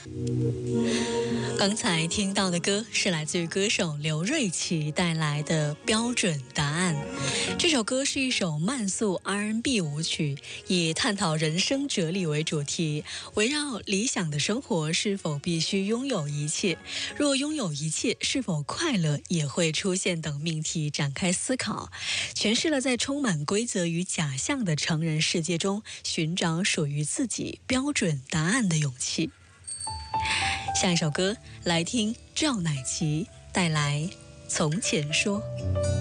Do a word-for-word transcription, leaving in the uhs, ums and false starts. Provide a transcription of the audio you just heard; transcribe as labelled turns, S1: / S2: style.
S1: 刚才听到的歌是来自于歌手刘瑞琦带来的《标准答案》。这首歌是一首慢速 R and B 舞曲，以探讨人生哲理为主题，围绕理想的生活是否必须拥有一切，若拥有一切是否快乐也会出现等命题展开思考，诠释了在充满规则与假象的成人世界中寻找属于自己标准答案的勇气。下一首歌来听赵乃琪带来《从前说》。